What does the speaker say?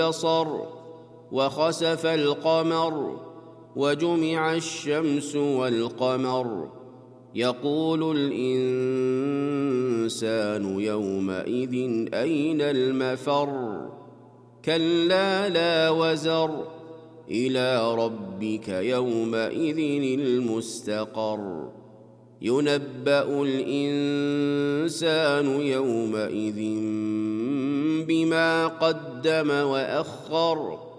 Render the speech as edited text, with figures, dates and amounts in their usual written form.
بصر وخسف القمر وجمع الشمس والقمر يقول الإنسان يومئذ أين المفر كلا لا وزر إلى ربك يومئذ المستقر ينبأ الإنسان يومئذ بما قدم وأخر